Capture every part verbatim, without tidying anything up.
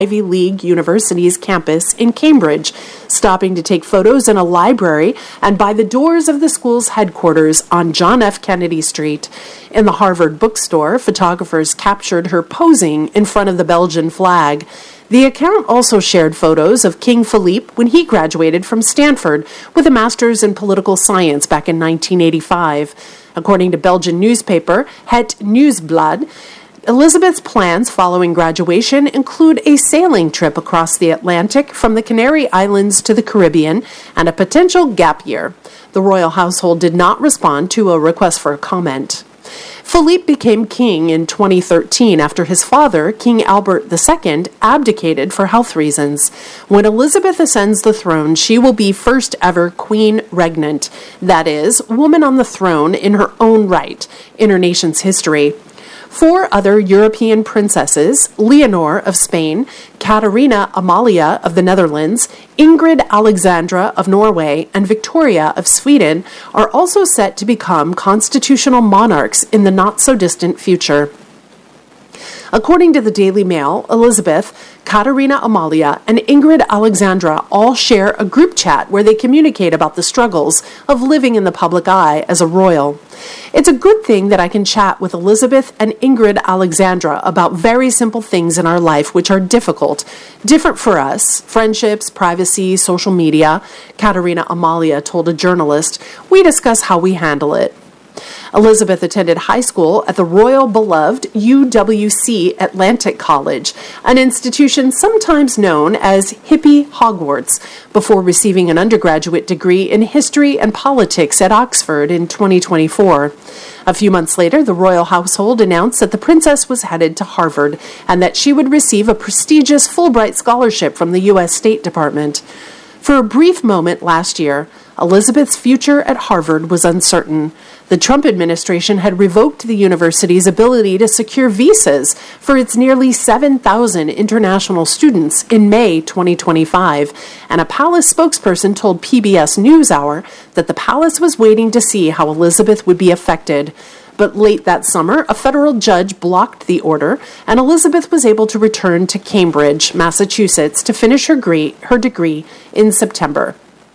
Ivy League University's campus in Cambridge, stopping to take photos in a library and by the doors of the school's headquarters on John F. Kennedy Street. In the Harvard bookstore, photographers captured her posing in front of the Belgian flag. The account also shared photos of King Philippe when he graduated from Stanford with a master's in political science back in nineteen eighty-five. According to Belgian newspaper Het Nieuwsblad, Elizabeth's plans following graduation include a sailing trip across the Atlantic from the Canary Islands to the Caribbean and a potential gap year. The royal household did not respond to a request for a comment. Philippe became king in twenty thirteen after his father, King Albert the Second, abdicated for health reasons. When Elizabeth ascends the throne, she will be first ever queen regnant, that is, woman on the throne in her own right, in her nation's history. Four other European princesses, Leonor of Spain, Katarina Amalia of the Netherlands, Ingrid Alexandra of Norway, and Victoria of Sweden, are also set to become constitutional monarchs in the not-so-distant future. According to the Daily Mail, Elizabeth, Katarina Amalia, and Ingrid Alexandra all share a group chat where they communicate about the struggles of living in the public eye as a royal. It's a good thing that I can chat with Elizabeth and Ingrid Alexandra about very simple things in our life which are difficult, different for us, friendships, privacy, social media, Katarina Amalia told a journalist. We discuss how we handle it. Elizabeth attended high school at the Royal Beloved U W C Atlantic College, an institution sometimes known as Hippie Hogwarts, before receiving an undergraduate degree in history and politics at Oxford in twenty twenty-four. A few months later, the royal household announced that the princess was headed to Harvard and that she would receive a prestigious Fulbright scholarship from the U S State Department. For a brief moment last year, Elizabeth's future at Harvard was uncertain. The Trump administration had revoked the university's ability to secure visas for its nearly seven thousand international students in May twenty twenty-five, and a palace spokesperson told P B S NewsHour that the palace was waiting to see how Elizabeth would be affected. But late that summer, a federal judge blocked the order, and Elizabeth was able to return to Cambridge, Massachusetts, to finish her degree, her degree in September.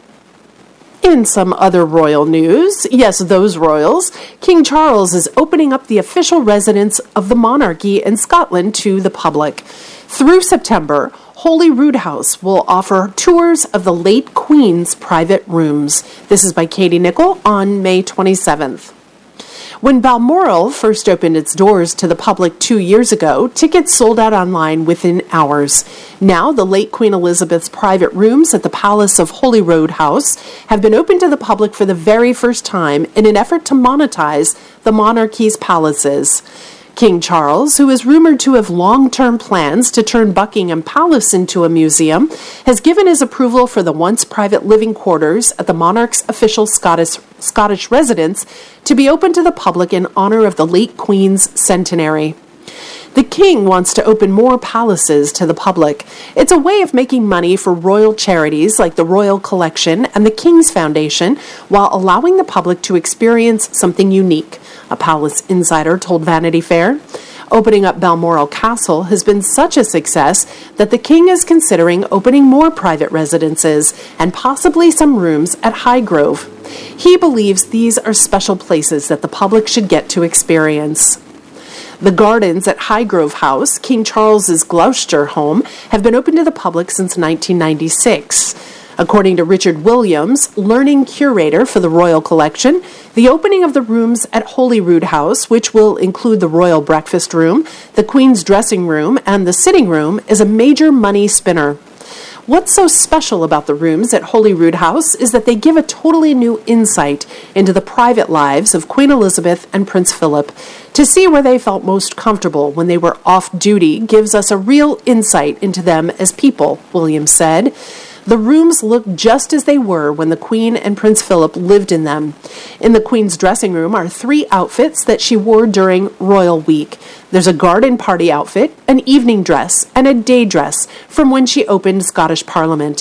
In some other royal news, yes, those royals, King Charles is opening up the official residence of the monarchy in Scotland to the public. Through September, Holyrood House will offer tours of the late Queen's private rooms. This is by Katie Nichol on May twenty-seventh. When Balmoral first opened its doors to the public two years ago, tickets sold out online within hours. Now, the late Queen Elizabeth's private rooms at the Palace of Holyrood House have been opened to the public for the very first time in an effort to monetize the monarchy's palaces. King Charles, who is rumored to have long-term plans to turn Buckingham Palace into a museum, has given his approval for the once private living quarters at the monarch's official Scottish, Scottish residence to be open to the public in honor of the late Queen's centenary. The king wants to open more palaces to the public. It's a way of making money for royal charities like the Royal Collection and the King's Foundation, while allowing the public to experience something unique, a palace insider told Vanity Fair. Opening up Balmoral Castle has been such a success that the king is considering opening more private residences and possibly some rooms at Highgrove. He believes these are special places that the public should get to experience. The gardens at Highgrove House, King Charles's Gloucester home, have been open to the public since nineteen ninety-six. According to Richard Williams, learning curator for the Royal Collection, the opening of the rooms at Holyrood House, which will include the royal breakfast room, the Queen's dressing room, and the sitting room, is a major money spinner. What's so special about the rooms at Holyrood House is that they give a totally new insight into the private lives of Queen Elizabeth and Prince Philip. To see where they felt most comfortable when they were off duty gives us a real insight into them as people, Williams said. The rooms look just as they were when the Queen and Prince Philip lived in them. In the Queen's dressing room are three outfits that she wore during Royal Week. There's a garden party outfit, an evening dress, and a day dress from when she opened Scottish Parliament.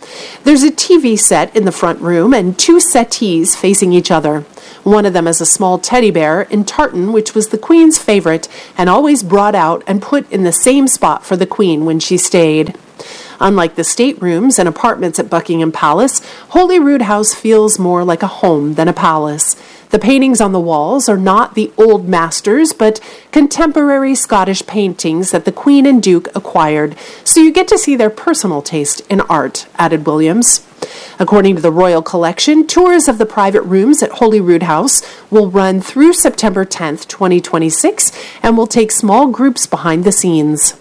There's a T V set in the front room and two settees facing each other. One of them is a small teddy bear in tartan, which was the Queen's favorite and always brought out and put in the same spot for the Queen when she stayed. Unlike the staterooms and apartments at Buckingham Palace, Holyrood House feels more like a home than a palace. The paintings on the walls are not the old masters, but contemporary Scottish paintings that the Queen and Duke acquired, so you get to see their personal taste in art, added Williams. According to the Royal Collection, tours of the private rooms at Holyrood House will run through September tenth, twenty twenty-six, and will take small groups behind the scenes.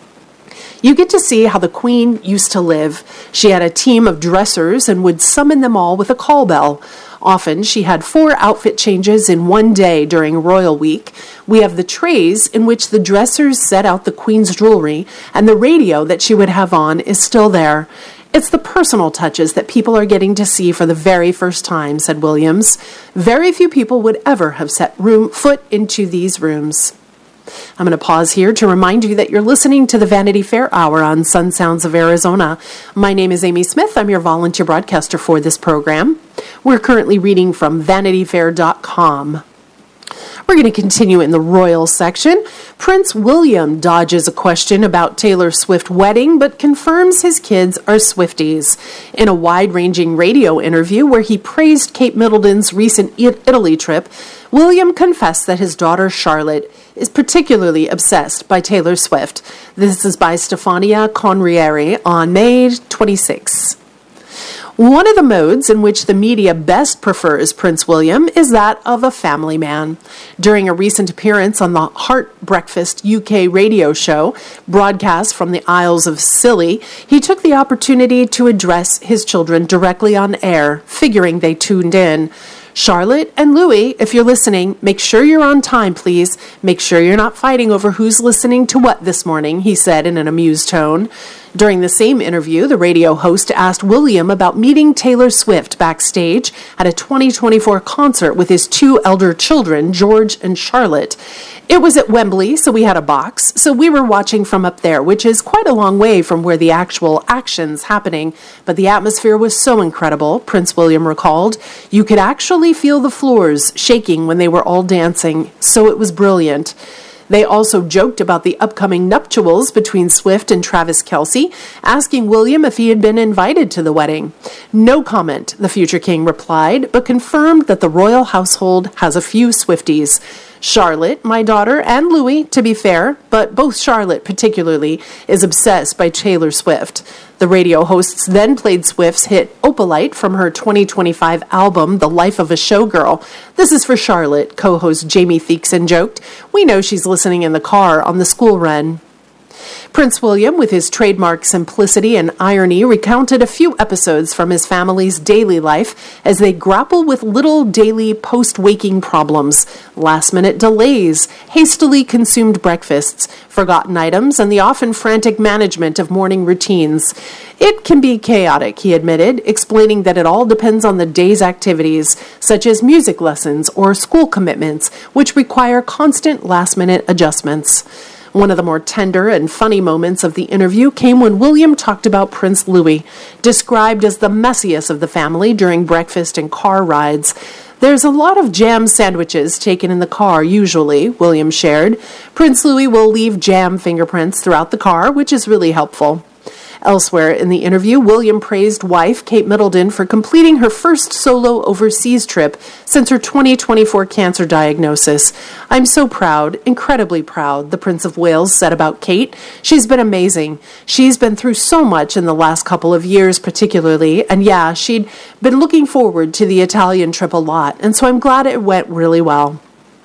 You get to see how the Queen used to live. She had a team of dressers and would summon them all with a call bell. Often, she had four outfit changes in one day during Royal Week. We have the trays in which the dressers set out the Queen's jewelry, and the radio that she would have on is still there. It's the personal touches that people are getting to see for the very first time, said Williams. Very few people would ever have set room, foot into these rooms. I'm going to pause here to remind you that you're listening to the Vanity Fair Hour on Sun Sounds of Arizona. My name is Amy Smith. I'm your volunteer broadcaster for this program. We're currently reading from vanity fair dot com. We're going to continue in the royal section. Prince William dodges a question about Taylor Swift wedding, but confirms his kids are Swifties. In a wide-ranging radio interview where he praised Kate Middleton's recent Italy trip, William confessed that his daughter Charlotte is particularly obsessed by Taylor Swift. This is by Stefania Conrieri on May twenty-sixth. One of the modes in which the media best prefers Prince William is that of a family man. During a recent appearance on the Heart Breakfast U K radio show, broadcast from the Isles of Scilly, he took the opportunity to address his children directly on air, figuring they tuned in. Charlotte and Louis, if you're listening, make sure you're on time, please. Make sure you're not fighting over who's listening to what this morning, he said in an amused tone. During the same interview, the radio host asked William about meeting Taylor Swift backstage at a twenty twenty-four concert with his two elder children, George and Charlotte. It was at Wembley, so we had a box, so we were watching from up there, which is quite a long way from where the actual action's happening, but the atmosphere was so incredible, Prince William recalled. You could actually feel the floors shaking when they were all dancing, so it was brilliant. They also joked about the upcoming nuptials between Swift and Travis Kelce, asking William if he had been invited to the wedding. No comment, the future king replied, but confirmed that the royal household has a few Swifties. Charlotte, my daughter, and Louis, to be fair, but both Charlotte particularly, is obsessed by Taylor Swift. The radio hosts then played Swift's hit Opalite from her twenty twenty-five album, The Life of a Showgirl. This is for Charlotte, co-host Jamie Theakson joked. We know she's listening in the car on the school run. Prince William, with his trademark simplicity and irony, recounted a few episodes from his family's daily life as they grapple with little daily post-waking problems, last-minute delays, hastily consumed breakfasts, forgotten items, and the often frantic management of morning routines. It can be chaotic, he admitted, explaining that it all depends on the day's activities, such as music lessons or school commitments, which require constant last-minute adjustments. One of the more tender and funny moments of the interview came when William talked about Prince Louis, described as the messiest of the family during breakfast and car rides. There's a lot of jam sandwiches taken in the car, usually, William shared. Prince Louis will leave jam fingerprints throughout the car, which is really helpful. Elsewhere in the interview, William praised wife Kate Middleton for completing her first solo overseas trip since her twenty twenty-four cancer diagnosis. I'm so proud, incredibly proud, the Prince of Wales said about Kate. She's been amazing. She's been through so much in the last couple of years particularly, and yeah, she'd been looking forward to the Italian trip a lot, and so I'm glad it went really well.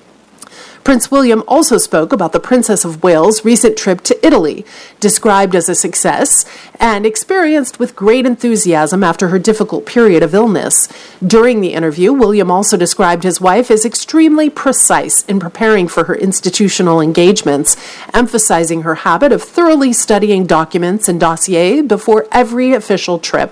Prince William also spoke about the Princess of Wales' recent trip to Italy, described as a success and experienced with great enthusiasm after her difficult period of illness. During the interview, William also described his wife as extremely precise in preparing for her institutional engagements, emphasizing her habit of thoroughly studying documents and dossiers before every official trip.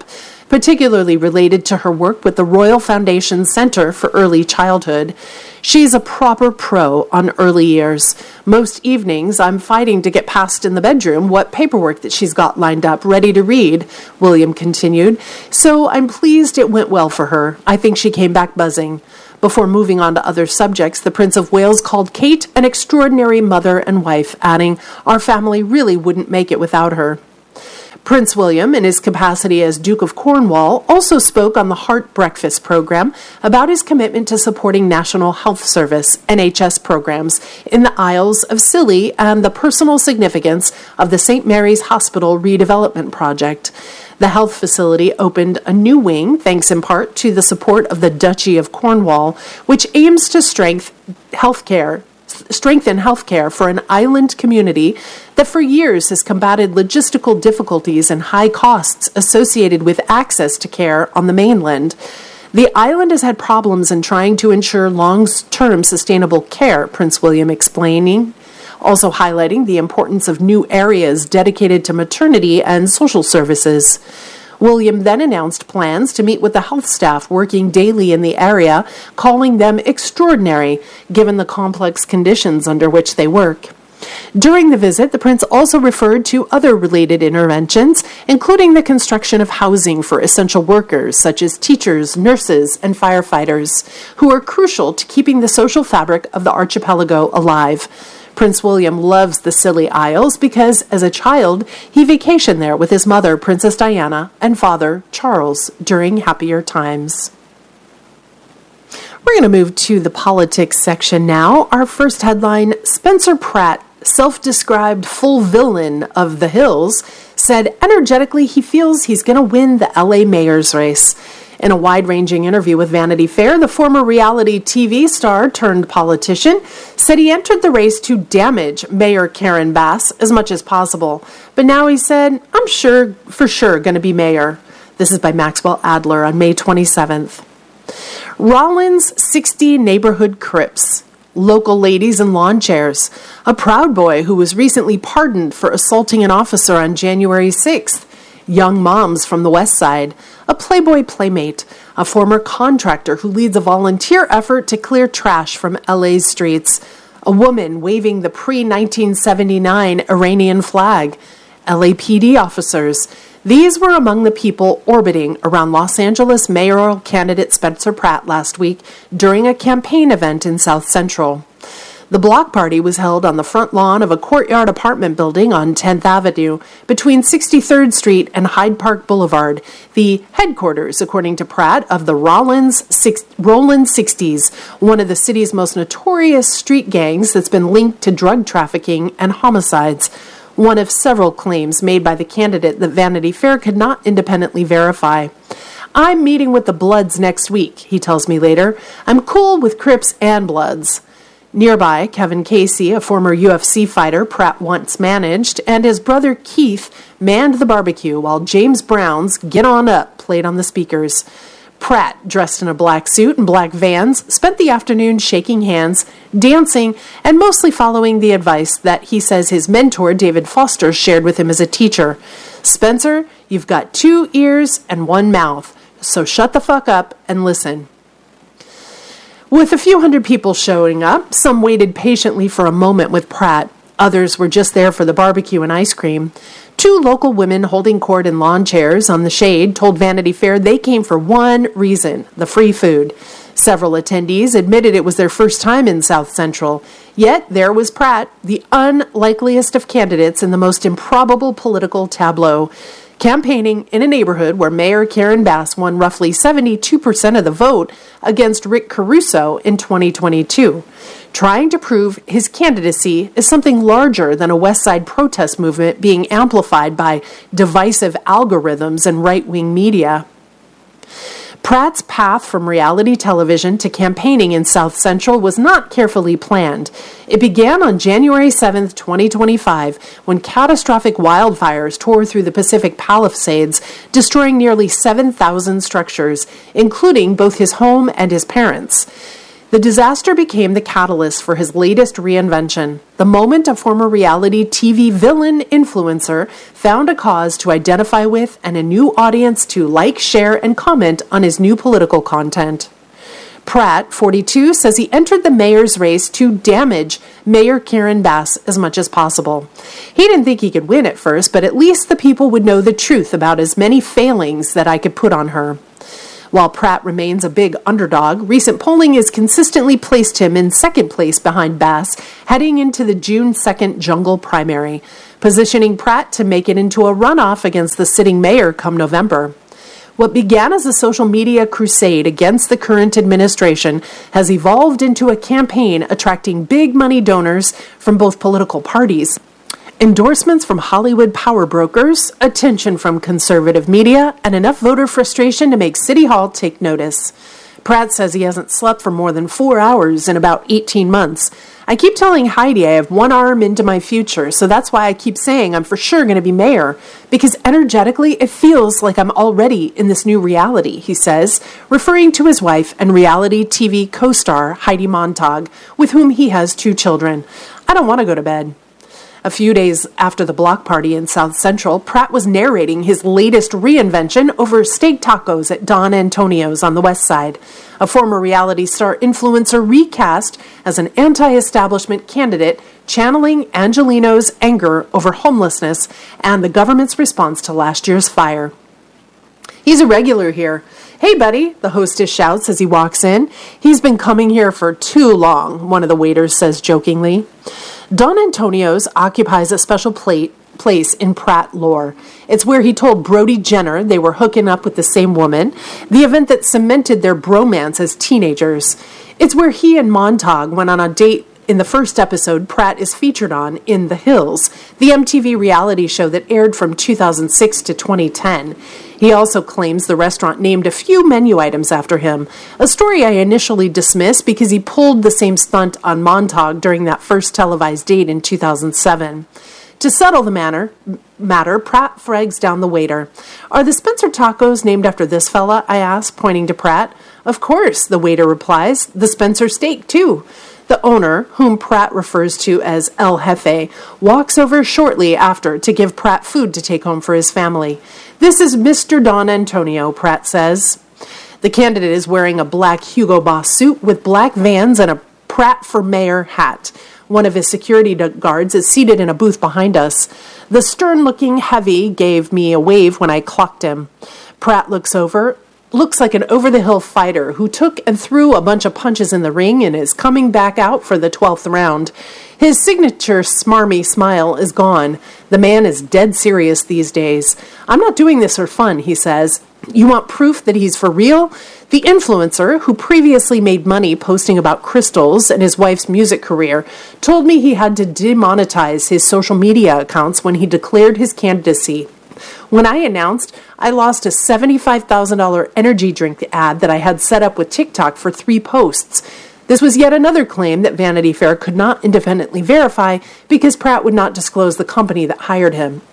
particularly related to her work with the Royal Foundation Center for Early Childhood. She's a proper pro on early years. Most evenings, I'm fighting to get past in the bedroom what paperwork that she's got lined up, ready to read, William continued. So I'm pleased it went well for her. I think she came back buzzing. Before moving on to other subjects, the Prince of Wales called Kate an extraordinary mother and wife, adding, "Our family really wouldn't make it without her." Prince William, in his capacity as Duke of Cornwall, also spoke on the Heart Breakfast program about his commitment to supporting National Health Service, N H S programs, in the Isles of Scilly and the personal significance of the Saint Mary's Hospital redevelopment project. The health facility opened a new wing, thanks in part to the support of the Duchy of Cornwall, which aims to strengthen healthcare strengthen healthcare for an island community that for years has combated logistical difficulties and high costs associated with access to care on the mainland. The island has had problems in trying to ensure long-term sustainable care, Prince William explaining, also highlighting the importance of new areas dedicated to maternity and social services. William then announced plans to meet with the health staff working daily in the area, calling them extraordinary, given the complex conditions under which they work. During the visit, the prince also referred to other related interventions, including the construction of housing for essential workers, such as teachers, nurses, and firefighters, who are crucial to keeping the social fabric of the archipelago alive. Prince William loves the Scilly Isles because, as a child, he vacationed there with his mother, Princess Diana, and father, Charles, during happier times. We're going to move to the politics section now. Our first headline, Spencer Pratt, self-described full villain of the Hills, said energetically he feels he's going to win the L A mayor's race. In a wide-ranging interview with Vanity Fair, the former reality T V star turned politician said he entered the race to damage Mayor Karen Bass as much as possible. But now he said, I'm sure, for sure, going to be mayor. This is by Maxwell Adler on May twenty-seventh. Rollins sixty neighborhood Crips. Local ladies in lawn chairs. A Proud Boy who was recently pardoned for assaulting an officer on January sixth. Young moms from the West Side. A Playboy playmate. A former contractor who leads a volunteer effort to clear trash from L A's streets. A woman waving the pre nineteen seventy-nine Iranian flag. L A P D officers. These were among the people orbiting around Los Angeles mayoral candidate Spencer Pratt last week during a campaign event in South Central. The block party was held on the front lawn of a courtyard apartment building on tenth Avenue between sixty-third Street and Hyde Park Boulevard, the headquarters, according to Pratt, of the Rollins six, Rollins sixties, one of the city's most notorious street gangs that's been linked to drug trafficking and homicides. One of several claims made by the candidate that Vanity Fair could not independently verify. I'm meeting with the Bloods next week, he tells me later. I'm cool with Crips and Bloods. Nearby, Kevin Casey, a former U F C fighter Pratt once managed, and his brother Keith manned the barbecue while James Brown's Get On Up played on the speakers. Pratt, dressed in a black suit and black Vans, spent the afternoon shaking hands, dancing, and mostly following the advice that he says his mentor, David Foster, shared with him as a teacher. Spencer, you've got two ears and one mouth, so shut the fuck up and listen. With a few hundred people showing up, some waited patiently for a moment with Pratt. Others were just there for the barbecue and ice cream. Two local women holding court in lawn chairs on the shade told Vanity Fair they came for one reason, the free food. Several attendees admitted it was their first time in South Central. Yet there was Pratt, the unlikeliest of candidates in the most improbable political tableau, campaigning in a neighborhood where Mayor Karen Bass won roughly seventy-two percent of the vote against Rick Caruso in twenty twenty-two. Trying to prove his candidacy is something larger than a West Side protest movement being amplified by divisive algorithms and right-wing media. Pratt's path from reality television to campaigning in South Central was not carefully planned. It began on January seventh, twenty twenty-five, when catastrophic wildfires tore through the Pacific Palisades, destroying nearly seven thousand structures, including both his home and his parents'. The disaster became the catalyst for his latest reinvention, the moment a former reality T V villain influencer found a cause to identify with and a new audience to like, share, and comment on his new political content. Pratt, forty-two, says he entered the mayor's race to damage Mayor Karen Bass as much as possible. He didn't think he could win at first, but at least the people would know the truth about as many failings that I could put on her. While Pratt remains a big underdog, recent polling has consistently placed him in second place behind Bass, heading into the June second jungle primary, positioning Pratt to make it into a runoff against the sitting mayor come November. What began as a social media crusade against the current administration has evolved into a campaign attracting big money donors from both political parties, endorsements from Hollywood power brokers, attention from conservative media, and enough voter frustration to make City Hall take notice. Pratt says he hasn't slept for more than four hours in about eighteen months. I keep telling Heidi I have one arm into my future, so that's why I keep saying I'm for sure going to be mayor, because energetically it feels like I'm already in this new reality, he says, referring to his wife and reality T V co-star Heidi Montag, with whom he has two children. I don't want to go to bed. A few days after the block party in South Central, Pratt was narrating his latest reinvention over steak tacos at Don Antonio's on the West Side. A former reality star influencer recast as an anti-establishment candidate, channeling Angelino's anger over homelessness and the government's response to last year's fire. He's a regular here. Hey, buddy, the hostess shouts as he walks in. He's been coming here for too long, one of the waiters says jokingly. Don Antonio's occupies a special plate, place in Pratt lore. It's where he told Brody Jenner they were hooking up with the same woman, the event that cemented their bromance as teenagers. It's where he and Montag went on a date in the first episode Pratt is featured on, In the Hills, the M T V reality show that aired from two thousand six to twenty ten. He also claims the restaurant named a few menu items after him, a story I initially dismissed because he pulled the same stunt on Montag during that first televised date in two thousand seven. To settle the matter, matter, Pratt frags down the waiter. Are the Spencer tacos named after this fella? I ask, pointing to Pratt. Of course, the waiter replies. The Spencer steak, too. The owner, whom Pratt refers to as El Jefe, walks over shortly after to give Pratt food to take home for his family. This is Mister Don Antonio, Pratt says. The candidate is wearing a black Hugo Boss suit with black Vans and a Pratt for Mayor hat. One of his security guards is seated in a booth behind us. The stern-looking heavy gave me a wave when I clocked him. Pratt looks over, looks like an over-the-hill fighter who took and threw a bunch of punches in the ring and is coming back out for the twelfth round. His signature smarmy smile is gone. The man is dead serious these days. I'm not doing this for fun, he says. You want proof that he's for real? The influencer, who previously made money posting about crystals and his wife's music career, told me he had to demonetize his social media accounts when he declared his candidacy. When I announced, I lost a seventy-five thousand dollars energy drink ad that I had set up with TikTok for three posts. This was yet another claim that Vanity Fair could not independently verify because Pratt would not disclose the company that hired him.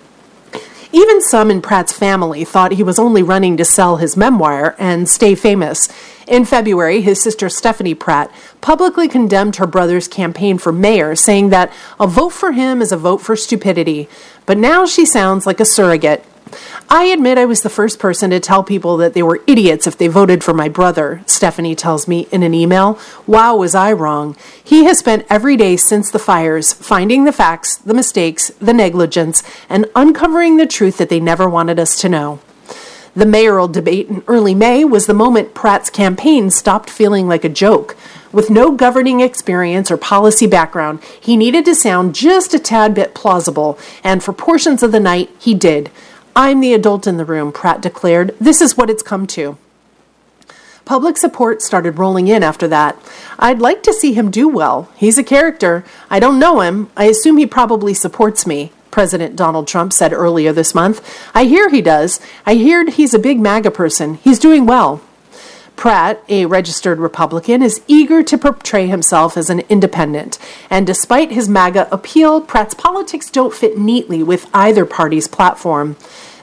Even some in Pratt's family thought he was only running to sell his memoir and stay famous. In February, his sister Stephanie Pratt publicly condemned her brother's campaign for mayor, saying that a vote for him is a vote for stupidity. But now she sounds like a surrogate. I admit I was the first person to tell people that they were idiots if they voted for my brother, Stephanie tells me in an email. Wow, was I wrong. He has spent every day since the fires finding the facts, the mistakes, the negligence, and uncovering the truth that they never wanted us to know. The mayoral debate in early May was the moment Pratt's campaign stopped feeling like a joke. With no governing experience or policy background, he needed to sound just a tad bit plausible, and for portions of the night, he did. I'm the adult in the room, Pratt declared. This is what it's come to. Public support started rolling in after that. I'd like to see him do well. He's a character. I don't know him. I assume he probably supports me, President Donald Trump said earlier this month. I hear he does. I hear he's a big MAGA person. He's doing well. Pratt, a registered Republican, is eager to portray himself as an independent, and despite his MAGA appeal, Pratt's politics don't fit neatly with either party's platform.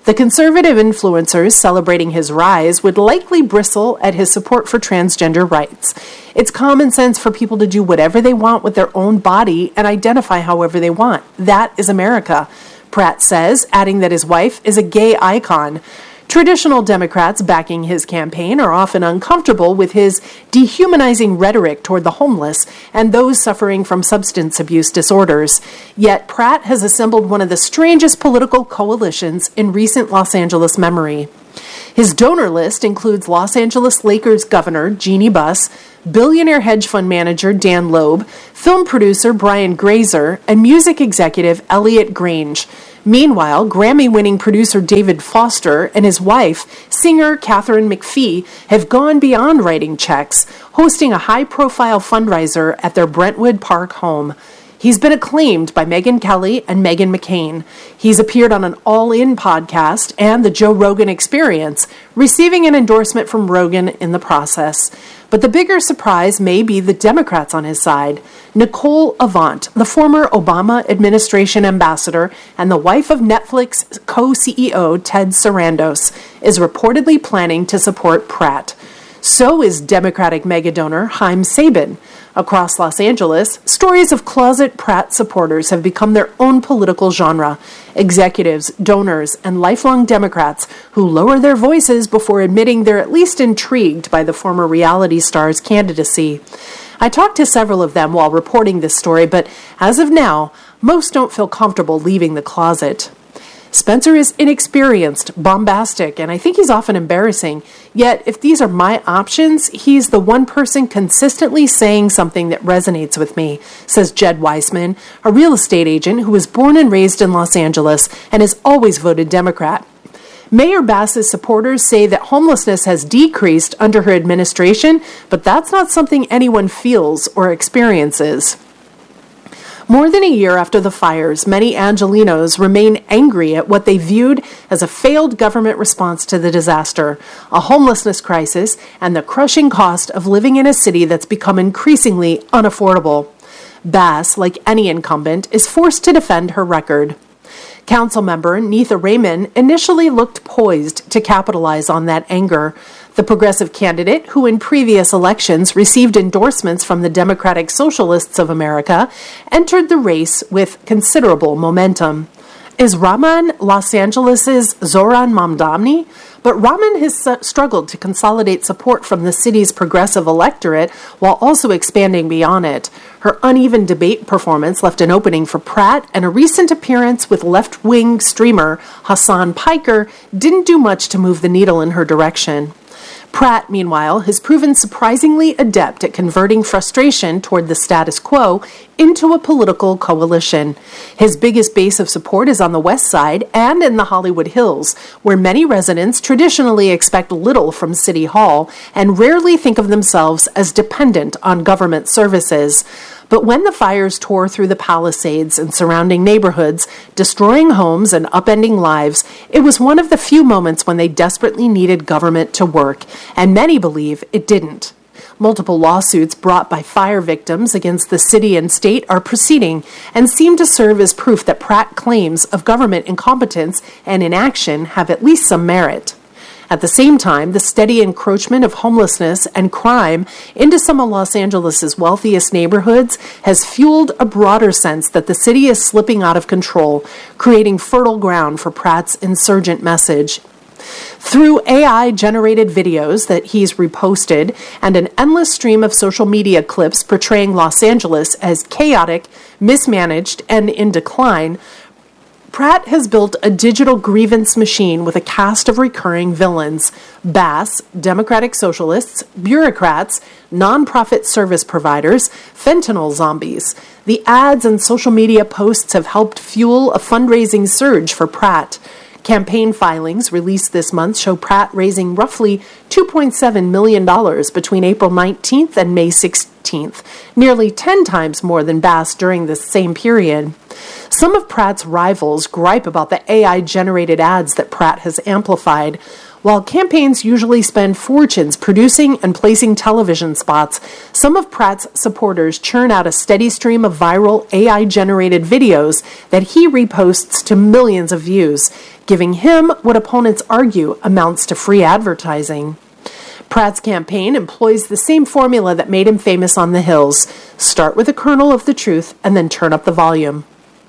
The conservative influencers celebrating his rise would likely bristle at his support for transgender rights. It's common sense for people to do whatever they want with their own body and identify however they want. That is America, Pratt says, adding that his wife is a gay icon. Traditional Democrats backing his campaign are often uncomfortable with his dehumanizing rhetoric toward the homeless and those suffering from substance abuse disorders. Yet Pratt has assembled one of the strangest political coalitions in recent Los Angeles memory. His donor list includes Los Angeles Lakers governor Jeannie Buss, billionaire hedge fund manager Dan Loeb, film producer Brian Grazer, and music executive Elliot Grange. Meanwhile, Grammy-winning producer David Foster and his wife, singer Katharine McPhee, have gone beyond writing checks, hosting a high-profile fundraiser at their Brentwood Park home. He's been acclaimed by Megyn Kelly and Meghan McCain. He's appeared on an All In podcast and the Joe Rogan Experience, receiving an endorsement from Rogan in the process. But the bigger surprise may be the Democrats on his side. Nicole Avant, the former Obama administration ambassador and the wife of Netflix co-C E O Ted Sarandos, is reportedly planning to support Pratt. So is Democratic megadonor Haim Sabin. Across Los Angeles, stories of closet Pratt supporters have become their own political genre. Executives, donors, and lifelong Democrats who lower their voices before admitting they're at least intrigued by the former reality star's candidacy. I talked to several of them while reporting this story, but as of now, most don't feel comfortable leaving the closet. Spencer is inexperienced, bombastic, and I think he's often embarrassing. Yet, if these are my options, he's the one person consistently saying something that resonates with me, says Jed Weissman, a real estate agent who was born and raised in Los Angeles and has always voted Democrat. Mayor Bass's supporters say that homelessness has decreased under her administration, but that's not something anyone feels or experiences. More than a year after the fires, many Angelenos remain angry at what they viewed as a failed government response to the disaster, a homelessness crisis, and the crushing cost of living in a city that's become increasingly unaffordable. Bass, like any incumbent, is forced to defend her record. Councilmember Neetha Raymond initially looked poised to capitalize on that anger. The progressive candidate, who in previous elections received endorsements from the Democratic Socialists of America, entered the race with considerable momentum. Is Rahman Los Angeles' Zoran Mamdani? But Rahman has struggled to consolidate support from the city's progressive electorate while also expanding beyond it. Her uneven debate performance left an opening for Pratt, and a recent appearance with left-wing streamer Hassan Piker didn't do much to move the needle in her direction. Pratt, meanwhile, has proven surprisingly adept at converting frustration toward the status quo into a political coalition. His biggest base of support is on the West Side and in the Hollywood Hills, where many residents traditionally expect little from City Hall and rarely think of themselves as dependent on government services. But when the fires tore through the Palisades and surrounding neighborhoods, destroying homes and upending lives, it was one of the few moments when they desperately needed government to work, and many believe it didn't. Multiple lawsuits brought by fire victims against the city and state are proceeding and seem to serve as proof that Pratt claims of government incompetence and inaction have at least some merit. At the same time, the steady encroachment of homelessness and crime into some of Los Angeles' wealthiest neighborhoods has fueled a broader sense that the city is slipping out of control, creating fertile ground for Pratt's insurgent message. Through A I-generated videos that he's reposted and an endless stream of social media clips portraying Los Angeles as chaotic, mismanaged, and in decline, Pratt has built a digital grievance machine with a cast of recurring villains: Bass, Democratic Socialists, bureaucrats, nonprofit service providers, fentanyl zombies. The ads and social media posts have helped fuel a fundraising surge for Pratt. Campaign filings released this month show Pratt raising roughly two point seven million dollars between April nineteenth and May sixteenth, nearly ten times more than Bass during the same period. Some of Pratt's rivals gripe about the A I-generated ads that Pratt has amplified. While campaigns usually spend fortunes producing and placing television spots, some of Pratt's supporters churn out a steady stream of viral A I-generated videos that he reposts to millions of views, giving him what opponents argue amounts to free advertising. Pratt's campaign employs the same formula that made him famous on the Hills: start with a kernel of the truth and then turn up the volume.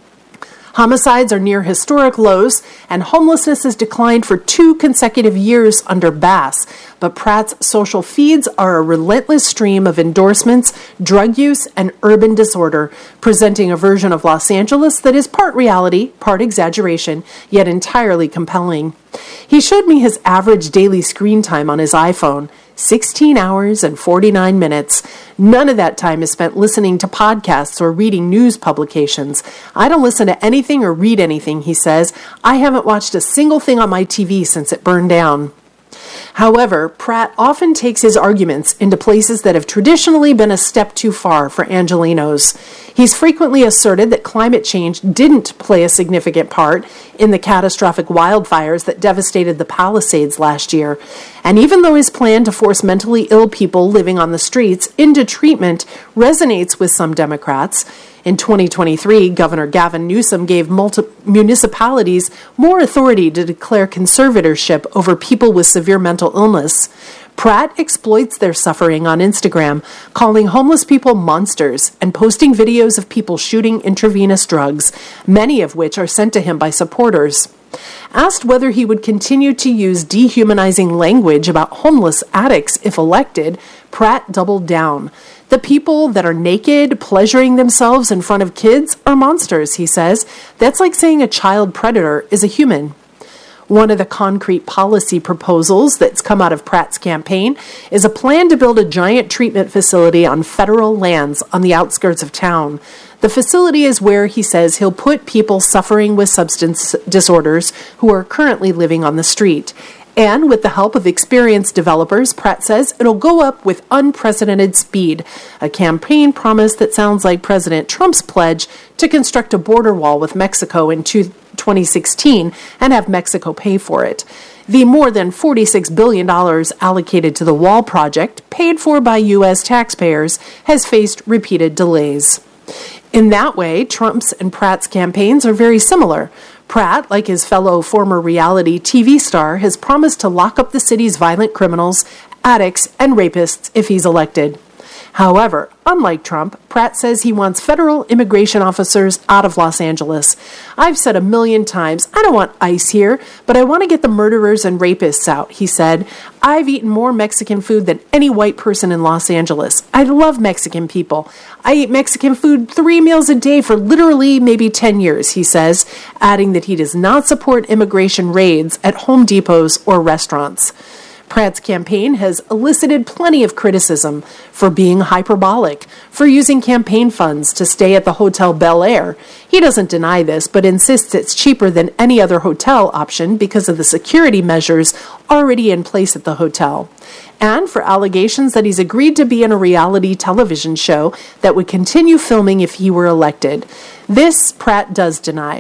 Homicides are near historic lows, and homelessness has declined for two consecutive years under Bass. But Pratt's social feeds are a relentless stream of endorsements, drug use, and urban disorder, presenting a version of Los Angeles that is part reality, part exaggeration, yet entirely compelling. He showed me his average daily screen time on his iPhone: sixteen hours and forty-nine minutes. None of that time is spent listening to podcasts or reading news publications. I don't listen to anything or read anything, he says. I haven't watched a single thing on my T V since it burned down. However, Pratt often takes his arguments into places that have traditionally been a step too far for Angelenos. He's frequently asserted that climate change didn't play a significant part in the catastrophic wildfires that devastated the Palisades last year. And even though his plan to force mentally ill people living on the streets into treatment resonates with some Democrats, in twenty twenty-three, Governor Gavin Newsom gave multi- municipalities more authority to declare conservatorship over people with severe mental illness. Pratt exploits their suffering on Instagram, calling homeless people monsters and posting videos of people shooting intravenous drugs, many of which are sent to him by supporters. Asked whether he would continue to use dehumanizing language about homeless addicts if elected, Pratt doubled down. The people that are naked, pleasuring themselves in front of kids, are monsters, he says. That's like saying a child predator is a human. One of the concrete policy proposals that's come out of Pratt's campaign is a plan to build a giant treatment facility on federal lands on the outskirts of town. The facility is where he says he'll put people suffering with substance disorders who are currently living on the street. And with the help of experienced developers, Pratt says it'll go up with unprecedented speed, a campaign promise that sounds like President Trump's pledge to construct a border wall with Mexico in twenty sixteen and have Mexico pay for it. The more than forty-six billion dollars allocated to the wall project, paid for by U S taxpayers, has faced repeated delays. In that way, Trump's and Pratt's campaigns are very similar. Pratt, like his fellow former reality T V star, has promised to lock up the city's violent criminals, addicts, and rapists if he's elected. However, unlike Trump, Pratt says he wants federal immigration officers out of Los Angeles. I've said a million times, I don't want ICE here, but I want to get the murderers and rapists out, he said. I've eaten more Mexican food than any white person in Los Angeles. I love Mexican people. I eat Mexican food three meals a day for literally maybe ten years, he says, adding that he does not support immigration raids at Home Depots or restaurants. Pratt's campaign has elicited plenty of criticism for being hyperbolic, for using campaign funds to stay at the Hotel Bel Air. He doesn't deny this, but insists it's cheaper than any other hotel option because of the security measures already in place at the hotel. And for allegations that he's agreed to be in a reality television show that would continue filming if he were elected. This Pratt does deny.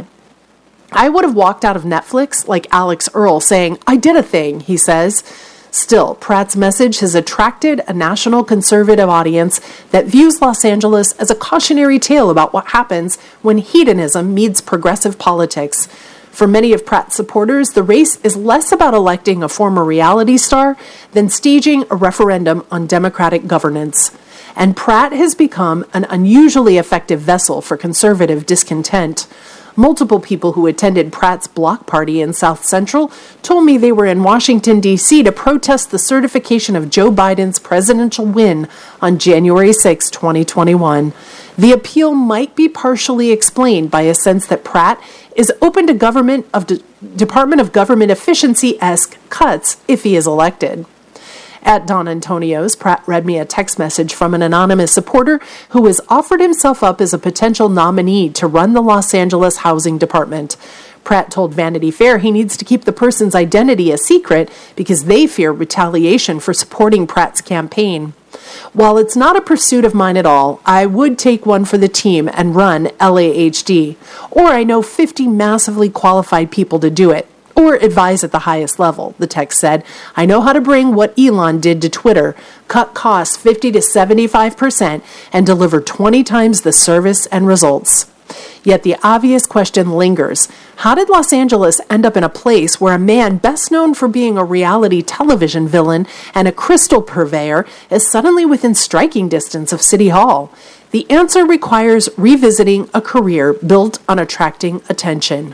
I would have walked out of Netflix like Alex Earl saying, "I did a thing," he says. Still, Pratt's message has attracted a national conservative audience that views Los Angeles as a cautionary tale about what happens when hedonism meets progressive politics. For many of Pratt's supporters, the race is less about electing a former reality star than staging a referendum on democratic governance. And Pratt has become an unusually effective vessel for conservative discontent. Multiple people who attended Pratt's block party in South Central told me they were in Washington, D C to protest the certification of Joe Biden's presidential win on January sixth, twenty twenty-one. The appeal might be partially explained by a sense that Pratt is open to government of De- Department of Government efficiency-esque cuts if he is elected. At Don Antonio's, Pratt read me a text message from an anonymous supporter who has offered himself up as a potential nominee to run the Los Angeles Housing Department. Pratt told Vanity Fair he needs to keep the person's identity a secret because they fear retaliation for supporting Pratt's campaign. While it's not a pursuit of mine at all, I would take one for the team and run L A H D. Or I know fifty massively qualified people to do it. or advise at the highest level, the text said. I know how to bring what Elon did to Twitter, cut costs fifty to seventy-five percent, and deliver twenty times the service and results. Yet the obvious question lingers. How did Los Angeles end up in a place where a man best known for being a reality television villain and a crystal purveyor is suddenly within striking distance of City Hall? The answer requires revisiting a career built on attracting attention.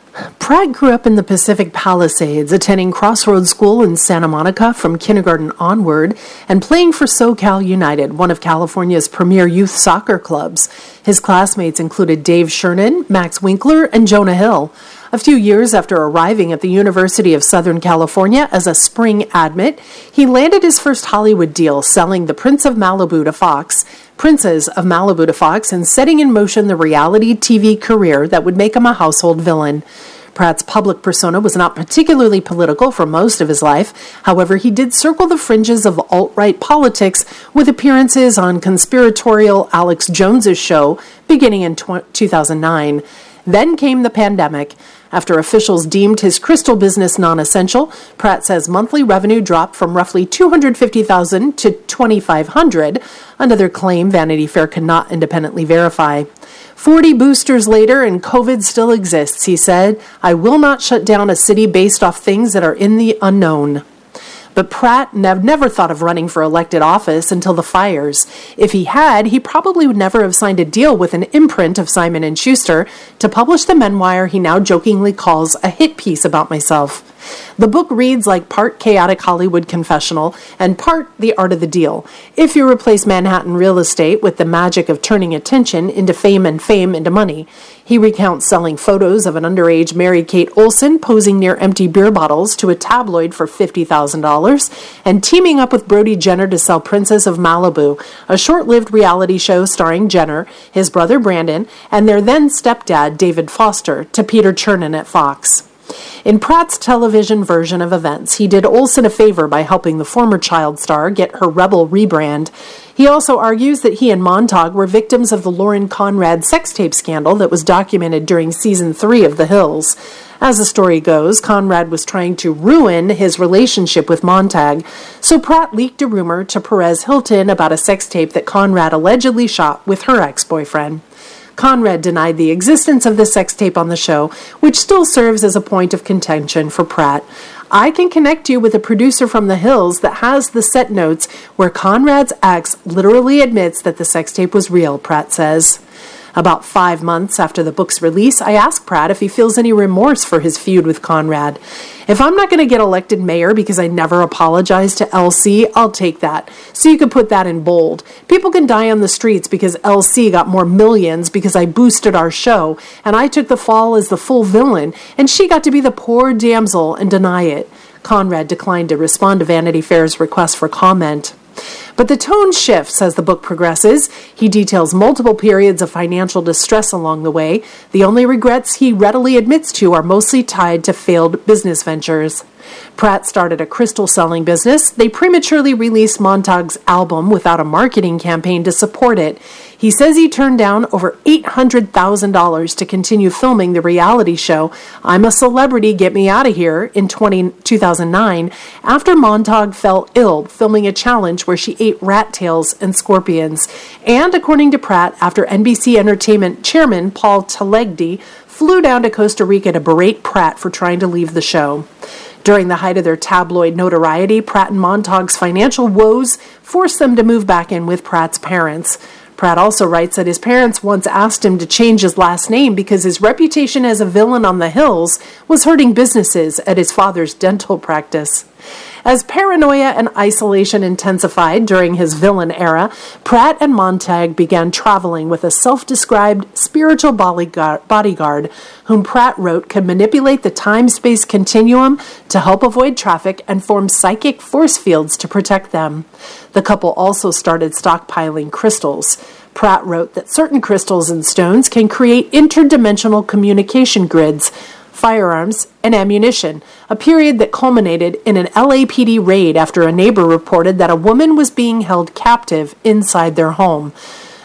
Pratt grew up in the Pacific Palisades, attending Crossroads School in Santa Monica from kindergarten onward, and playing for SoCal United, one of California's premier youth soccer clubs. His classmates included Dave Shernan, Max Winkler, and Jonah Hill. A few years after arriving at the University of Southern California as a spring admit, he landed his first Hollywood deal selling The Prince of Malibu to Fox, Princes of Malibu to Fox, and setting in motion the reality T V career that would make him a household villain. Pratt's public persona was not particularly political for most of his life. However, he did circle the fringes of alt-right politics with appearances on conspiratorial Alex Jones's show beginning in two thousand nine. Then came the pandemic. After officials deemed his crystal business non-essential, Pratt says monthly revenue dropped from roughly two hundred fifty thousand dollars to twenty-five hundred dollars, another claim Vanity Fair could not independently verify. Forty boosters later and COVID still exists, he said. I will not shut down a city based off things that are in the unknown. But Pratt nev- never thought of running for elected office until the fires. If he had, he probably would never have signed a deal with an imprint of Simon and Schuster to publish the memoir he now jokingly calls a hit piece about myself. The book reads like part chaotic Hollywood confessional and part The Art of the Deal. If you replace Manhattan real estate with the magic of turning attention into fame and fame into money. He recounts selling photos of an underage Mary-Kate Olsen posing near empty beer bottles to a tabloid for fifty thousand dollars and teaming up with Brody Jenner to sell Princess of Malibu, a short-lived reality show starring Jenner, his brother Brandon, and their then stepdad David Foster to Peter Chernin at Fox. In Pratt's television version of events, he did Olsen a favor by helping the former child star get her Rebel rebrand. He also argues that he and Montag were victims of the Lauren Conrad sex tape scandal that was documented during season three of The Hills. As the story goes, Conrad was trying to ruin his relationship with Montag, so Pratt leaked a rumor to Perez Hilton about a sex tape that Conrad allegedly shot with her ex-boyfriend. Conrad denied the existence of the sex tape on the show, which still serves as a point of contention for Pratt. I can connect you with a producer from The Hills that has the set notes where Conrad's ex literally admits that the sex tape was real, Pratt says. About five months after the book's release, I asked Pratt if he feels any remorse for his feud with Conrad. If I'm not going to get elected mayor because I never apologized to L C, I'll take that. So you could put that in bold. People can die on the streets because L C got more millions because I boosted our show, and I took the fall as the full villain, and she got to be the poor damsel and deny it. Conrad declined to respond to Vanity Fair's request for comment. But the tone shifts as the book progresses. He details multiple periods of financial distress along the way. The only regrets he readily admits to are mostly tied to failed business ventures. Pratt started a crystal selling business. They prematurely released Montag's album without a marketing campaign to support it. He says he turned down over eight hundred thousand dollars to continue filming the reality show I'm a Celebrity, Get Me Out of Here in two thousand nine after Montag fell ill filming a challenge where she ate rat tails and scorpions. And according to Pratt, after N B C Entertainment chairman Paul Talegdi flew down to Costa Rica to berate Pratt for trying to leave the show. During the height of their tabloid notoriety, Pratt and Montag's financial woes forced them to move back in with Pratt's parents. Pratt also writes that his parents once asked him to change his last name because his reputation as a villain on The Hills was hurting businesses at his father's dental practice. As paranoia and isolation intensified during his villain era, Pratt and Montag began traveling with a self-described spiritual bodyguard, whom Pratt wrote could manipulate the time-space continuum to help avoid traffic and form psychic force fields to protect them. The couple also started stockpiling crystals. Pratt wrote that certain crystals and stones can create interdimensional communication grids, firearms, and ammunition, a period that culminated in an L A P D raid after a neighbor reported that a woman was being held captive inside their home.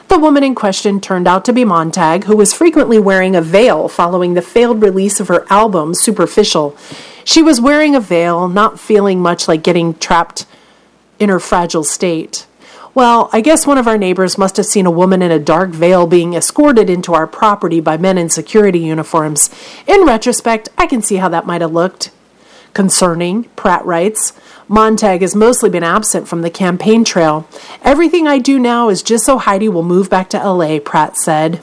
The woman in question turned out to be Montag, who was frequently wearing a veil following the failed release of her album, Superficial. She was wearing a veil, not feeling much like getting trapped in her fragile state. Well, I guess one of our neighbors must have seen a woman in a dark veil being escorted into our property by men in security uniforms. In retrospect, I can see how that might have looked. Concerning, Pratt writes, Montag has mostly been absent from the campaign trail. Everything I do now is just so Heidi will move back to L A, Pratt said.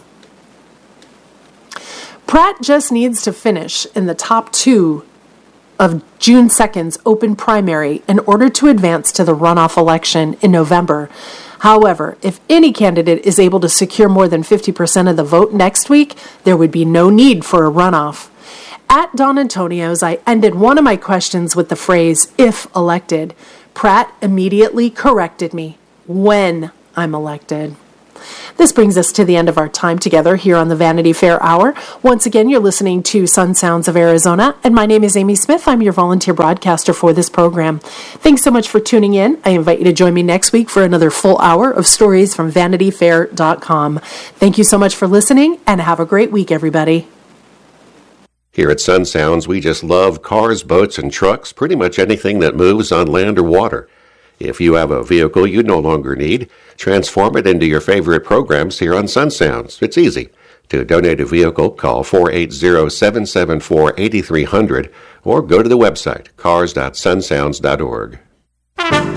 Pratt just needs to finish in the top two of June second's open primary in order to advance to the runoff election in November. However, if any candidate is able to secure more than fifty percent of the vote next week, there would be no need for a runoff. At Don Antonio's, I ended one of my questions with the phrase, if elected. Pratt immediately corrected me, when I'm elected. This brings us to the end of our time together here on the Vanity Fair Hour. Once again, you're listening to Sun Sounds of Arizona, and my name is Amy Smith. I'm your volunteer broadcaster for this program. Thanks so much for tuning in. I invite you to join me next week for another full hour of stories from vanity fair dot com. Thank you so much for listening, and have a great week, everybody. Here at Sun Sounds, we just love cars, boats, and trucks, pretty much anything that moves on land or water. If you have a vehicle you no longer need, transform it into your favorite programs here on Sun Sounds. It's easy. To donate a vehicle, call four eight zero, seven seven four, eight three zero zero or go to the website cars dot sun sounds dot org.